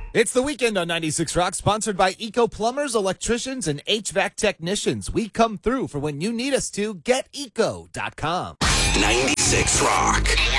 It's the weekend on 96 Rock, sponsored by Eco Plumbers, Electricians, and HVAC Technicians. We come through for when you need us to. GetEco.com. 96 Rock.